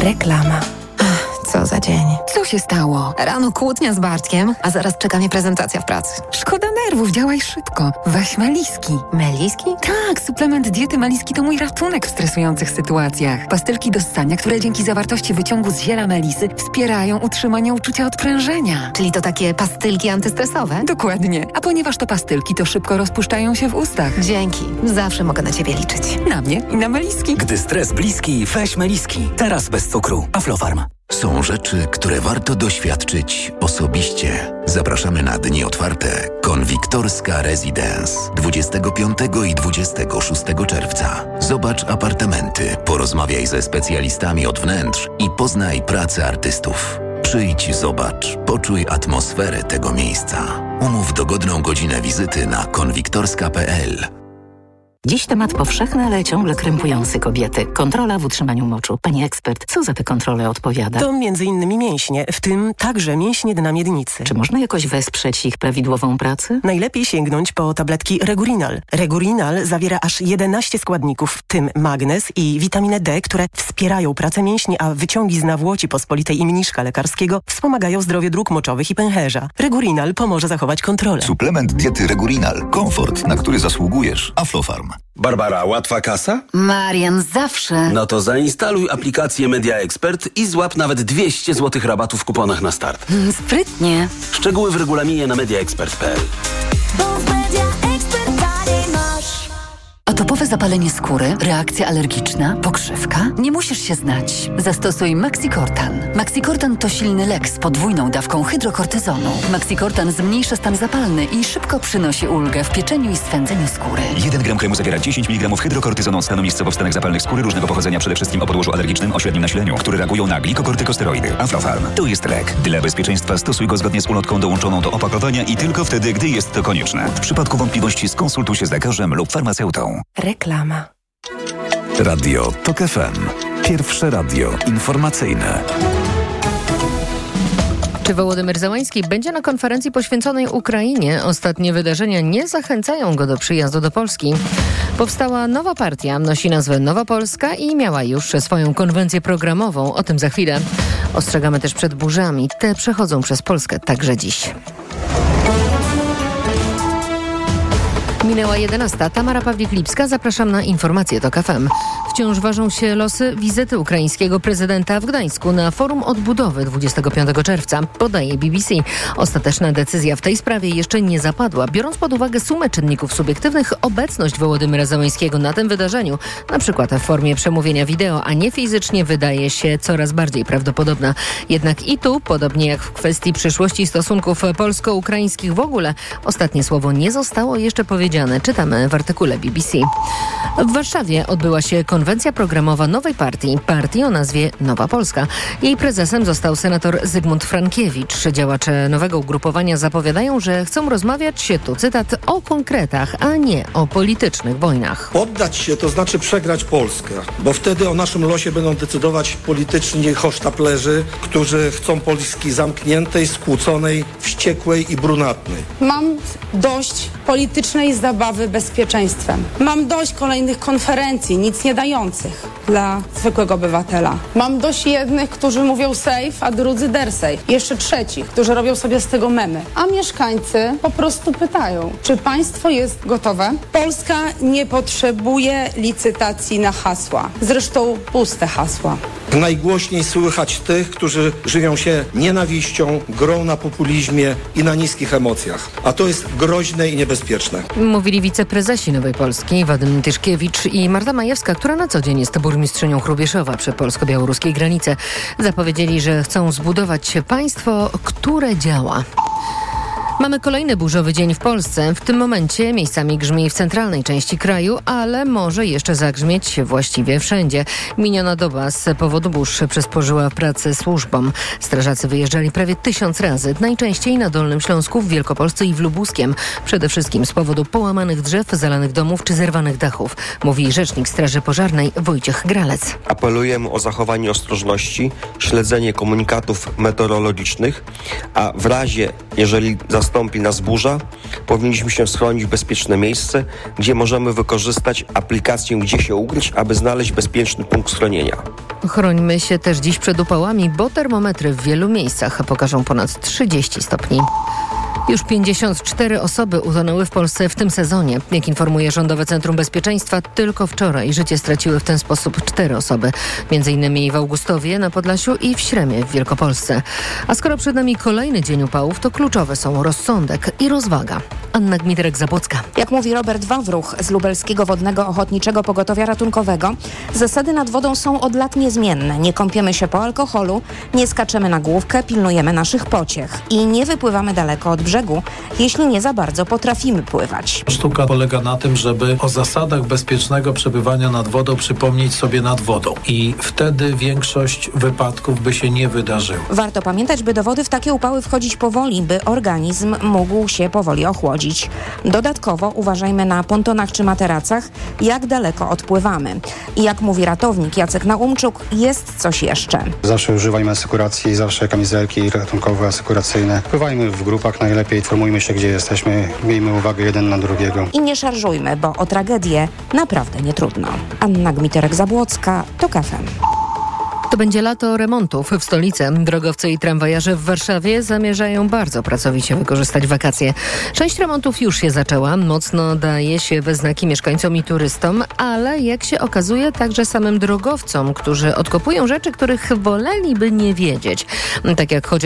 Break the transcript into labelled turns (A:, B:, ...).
A: Reklama. Co za dzień.
B: Co się stało? Rano kłótnia z Bartkiem, a zaraz czeka mnie prezentacja w pracy. Szkoda nerwów, działaj szybko. Weź Meliski.
A: Meliski?
B: Tak, suplement diety Meliski to mój ratunek w stresujących sytuacjach. Pastylki do ssania, które dzięki zawartości wyciągu z ziela melisy wspierają utrzymanie uczucia odprężenia.
A: Czyli to takie pastylki antystresowe?
B: Dokładnie. A ponieważ to pastylki, to szybko rozpuszczają się w ustach.
A: Dzięki. Zawsze mogę na ciebie liczyć.
B: Na mnie i na Meliski.
C: Gdy stres bliski, weź Meliski. Teraz bez cukru. Aflofarm.
D: Są rzeczy, które warto doświadczyć osobiście. Zapraszamy na dni otwarte Konwiktorska Residence 25 i 26 czerwca. Zobacz apartamenty, porozmawiaj ze specjalistami od wnętrz i poznaj pracę artystów. Przyjdź, zobacz, poczuj atmosferę tego miejsca. Umów dogodną godzinę wizyty na konwiktorska.pl.
E: Dziś temat powszechny, ale ciągle krępujący kobiety. Kontrola w utrzymaniu moczu. Pani ekspert, co za te kontrole odpowiada?
F: To m.in. mięśnie, w tym także mięśnie dna miednicy.
E: Czy można jakoś wesprzeć ich prawidłową pracę?
F: Najlepiej sięgnąć po tabletki Regurinal. Regurinal zawiera aż 11 składników, w tym magnez i witaminę D, które wspierają pracę mięśni, a wyciągi z nawłoci pospolitej i mniszka lekarskiego wspomagają zdrowie dróg moczowych i pęcherza. Regurinal pomoże zachować kontrolę.
G: Suplement diety Regurinal. Komfort, na który zasługujesz. Aflofarm.
H: Barbara, łatwa kasa?
I: Marian, zawsze.
H: No to zainstaluj aplikację Media Expert i złap nawet 200 zł rabatu w kuponach na start.
I: Sprytnie.
H: Szczegóły w regulaminie na mediaexpert.pl.
I: Atopowe zapalenie skóry, reakcja alergiczna, pokrzywka? Nie musisz się znać. Zastosuj Maxicortan. Maxicortan to silny lek z podwójną dawką hydrokortyzonu. Maxicortan zmniejsza stan zapalny i szybko przynosi ulgę w pieczeniu i swędzeniu skóry.
C: 1 gram kremu zawiera 10 mg hydrokortyzonu stanu miejscowo w stanach zapalnych skóry różnego pochodzenia, przede wszystkim o podłożu alergicznym o średnim nasileniu, które reagują na glikokortykosteroidy. Aflofarm to jest lek. Dla bezpieczeństwa stosuj go zgodnie z ulotką dołączoną do opakowania i tylko wtedy, gdy jest to konieczne. W przypadku wątpliwości skonsultuj się z lekarzem lub farmaceutą.
A: Reklama.
G: Radio TOK FM. Pierwsze radio informacyjne.
J: Czy Wołodymyr Zełański będzie na konferencji poświęconej Ukrainie? Ostatnie wydarzenia nie zachęcają go do przyjazdu do Polski. Powstała nowa partia, nosi nazwę Nowa Polska i miała już swoją konwencję programową. O tym za chwilę. Ostrzegamy też przed burzami. Te przechodzą przez Polskę także dziś. Minęła 11. Tamara Pawlik-Lipska. Zapraszam na informacje TOK FM. Wciąż ważą się losy wizyty ukraińskiego prezydenta w Gdańsku na Forum Odbudowy 25 czerwca, podaje BBC. Ostateczna decyzja w tej sprawie jeszcze nie zapadła. Biorąc pod uwagę sumę czynników subiektywnych, obecność Wołodymyra Zełańskiego na tym wydarzeniu, na przykład w formie przemówienia wideo, a nie fizycznie, wydaje się coraz bardziej prawdopodobna. Jednak i tu, podobnie jak w kwestii przyszłości stosunków polsko-ukraińskich w ogóle, ostatnie słowo nie zostało jeszcze powiedziane. Czytamy w artykule BBC. W Warszawie odbyła się konwencja programowa nowej partii o nazwie Nowa Polska. Jej prezesem został senator Zygmunt Frankiewicz. Działacze nowego ugrupowania zapowiadają, że chcą rozmawiać, tu cytat, o konkretach, a nie o politycznych wojnach.
K: Poddać się to znaczy przegrać Polskę, bo wtedy o naszym losie będą decydować polityczni hosztaplerzy, którzy chcą Polski zamkniętej, skłóconej, wściekłej i brunatnej.
L: Mam dość politycznej zabawy bezpieczeństwem. Mam dość kolejnych konferencji, nic nie dających dla zwykłego obywatela. Mam dość jednych, którzy mówią safe, a drudzy dare safe. Jeszcze trzecich, którzy robią sobie z tego memy. A mieszkańcy po prostu pytają, czy państwo jest gotowe? Polska nie potrzebuje licytacji na hasła. Zresztą puste hasła.
K: Najgłośniej słychać tych, którzy żywią się nienawiścią, grą na populizmie i na niskich emocjach. A to jest groźne i niebezpieczne.
J: Mówili wiceprezesi Nowej Polski Wadym Tyszkiewicz i Marta Majewska, która na co dzień jest burmistrzynią Hrubieszowa przy polsko-białoruskiej granicy. Zapowiedzieli, że chcą zbudować państwo, które działa. Mamy kolejny burzowy dzień w Polsce. W tym momencie miejscami grzmi w centralnej części kraju, ale może jeszcze zagrzmieć właściwie wszędzie. Miniona doba z powodu burz przysporzyła pracę służbom. Strażacy wyjeżdżali prawie 1000 razy, najczęściej na Dolnym Śląsku, w Wielkopolsce i w Lubuskiem. Przede wszystkim z powodu połamanych drzew, zalanych domów czy zerwanych dachów, mówi rzecznik Straży Pożarnej Wojciech Gralec.
M: Apelujemy o zachowanie ostrożności, śledzenie komunikatów meteorologicznych, a w razie, jeżeli zastąpi nas burza, powinniśmy się schronić w bezpieczne miejsce, gdzie możemy wykorzystać aplikację Gdzie się ukryć, aby znaleźć bezpieczny punkt schronienia.
J: Chrońmy się też dziś przed upałami, bo termometry w wielu miejscach pokażą ponad 30 stopni. Już 54 osoby utonęły w Polsce w tym sezonie. Jak informuje Rządowe Centrum Bezpieczeństwa, tylko wczoraj życie straciły w ten sposób 4 osoby. Między innymi w Augustowie, na Podlasiu i w Śremie w Wielkopolsce. A skoro przed nami kolejny dzień upałów, to kluczowe są rozsądek i rozwaga. Anna Gmitrek-Zabłocka.
N: Jak mówi Robert Wawruch z Lubelskiego Wodnego Ochotniczego Pogotowia Ratunkowego, zasady nad wodą są od lat niezmienne. Nie kąpiemy się po alkoholu, nie skaczemy na główkę, pilnujemy naszych pociech i nie wypływamy daleko od brzegu, jeśli nie za bardzo potrafimy pływać.
O: Sztuka polega na tym, żeby o zasadach bezpiecznego przebywania nad wodą przypomnieć sobie nad wodą i wtedy większość wypadków by się nie wydarzyło.
N: Warto pamiętać, by do wody w takie upały wchodzić powoli, by organizm mógł się powoli ochłodzić. Dodatkowo uważajmy na pontonach czy materacach, jak daleko odpływamy. I jak mówi ratownik Jacek Naumczuk, jest coś jeszcze.
P: Zawsze używajmy asekuracji, zawsze kamizelki ratunkowe, asekuracyjne. Pływajmy w grupach najlepiej, informujmy się, gdzie jesteśmy, miejmy uwagę jeden na drugiego.
N: I nie szarżujmy, bo o tragedię naprawdę nie trudno. Anna Gmiterek-Zabłocka, TOK FM.
J: To będzie lato remontów w stolicy. Drogowcy i tramwajarze w Warszawie zamierzają bardzo pracowicie wykorzystać wakacje. Część remontów już się zaczęła. Mocno daje się we znaki mieszkańcom i turystom, ale jak się okazuje także samym drogowcom, którzy odkopują rzeczy, których woleliby nie wiedzieć. Tak jak chodzi